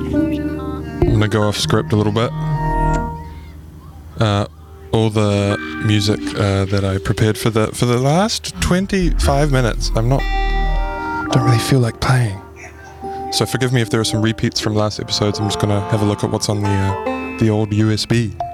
I'm going to go off script a little bit. All the music that I prepared for the last 25 minutes, don't really feel like playing. So forgive me if there are some repeats from last episodes. I'm just going to have a look at what's on the old USB.